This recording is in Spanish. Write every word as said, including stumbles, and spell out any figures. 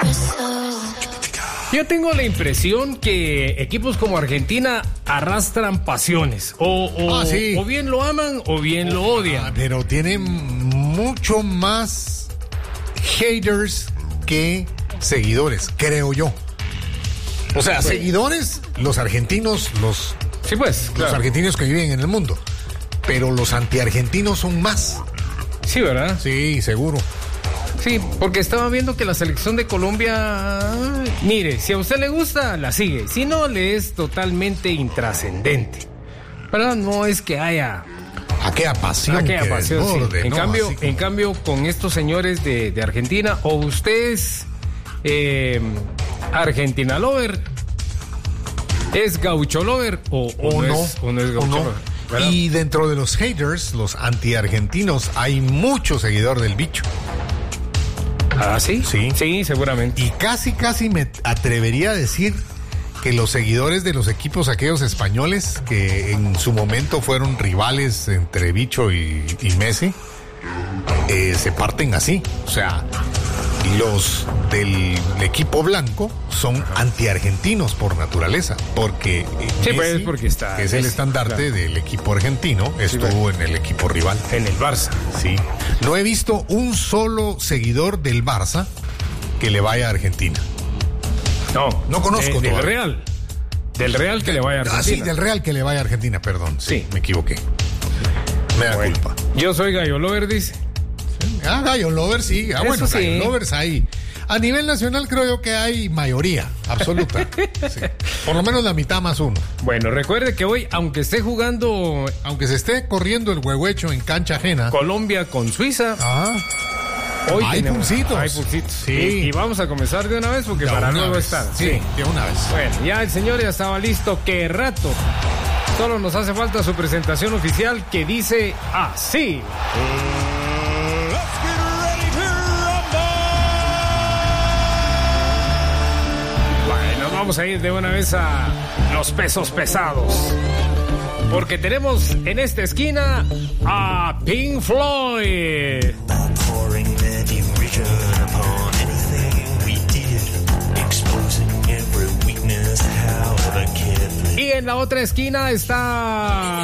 Yo tengo la impresión que equipos como Argentina arrastran pasiones. O, o, ah, sí. o bien lo aman o bien lo odian. Ah, pero tienen mucho más haters que seguidores, creo yo. O sea, sí. seguidores, los argentinos, los, sí, pues, claro. los argentinos que viven en el mundo. Pero los antiargentinos son más. Sí, ¿verdad? Sí, seguro. Sí, porque estaba viendo que la selección de Colombia, mire, si a usted le gusta, la sigue. Si no, le es totalmente intrascendente. ¿Verdad? No es que haya... Aquella pasión. Aquella pasión, desborde, sí. En, no, cambio, como... en cambio, con estos señores de, de Argentina, o usted es eh, Argentina lover, es gaucho lover, o, o, o no, no, es, o no es gaucho no. lover. ¿Verdad? Y dentro de los haters, los antiargentinos, hay mucho seguidor del bicho. Ah, ¿sí? Sí. Sí, seguramente. Y casi, casi me atrevería a decir que los seguidores de los equipos aquellos españoles, que en su momento fueron rivales entre Bicho y, y Messi, eh, se parten así. O sea, los del equipo blanco son antiargentinos por naturaleza, porque sí, Messi, pues, porque está, que es el Messi, estandarte claro. del equipo argentino, estuvo sí, bueno. en el equipo rival. En el Barça. Sí. No he visto un solo seguidor del Barça que le vaya a Argentina. No, no conozco. De, del Real. Del Real que le vaya a Argentina. Ah, sí, del Real que le vaya a Argentina, perdón. Sí, sí. me equivoqué. Me da bueno, culpa. Yo soy Gallo Lover, dice. Ah, Gallo Lover, sí. Ah, Eso bueno, sí. Gallo Lovers hay. A nivel nacional creo yo que hay mayoría absoluta. Sí. Por lo menos la mitad más uno. Bueno, recuerde que hoy, aunque esté jugando... Aunque se esté corriendo el huehuecho en cancha ajena. Colombia con Suiza. Ah. Hoy hay tenemos, pulsitos. Hay pulsitos. Sí. Y, y vamos a comenzar de una vez porque de para luego vez. estar. Sí, sí, de una vez. Bueno, ya el señor ya estaba listo. ¡Qué rato! Solo nos hace falta su presentación oficial que dice así. Bueno, vamos a ir de una vez a los pesos pesados. Porque tenemos en esta esquina a Pink Floyd. Y en la otra esquina está